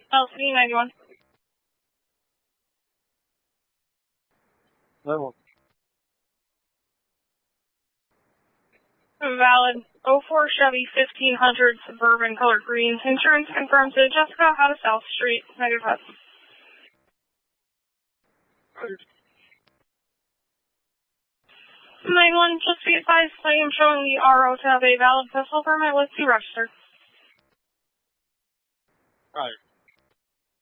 LC 91. Level. Valid. 04 Chevy 1500 Suburban color green. Insurance confirmed to Jessica out of South Street. Negative. 91, just be advised I am showing the RO to have a valid pistol permit with the register. Right.